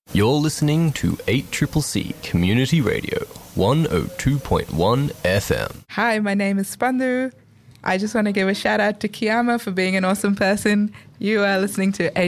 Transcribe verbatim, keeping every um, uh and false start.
You're listening to eight C C C Community Radio, one oh two point one F M. Hi, my name is Spandu. I just want to give a shout out to Kiyama for being an awesome person. You are listening to eight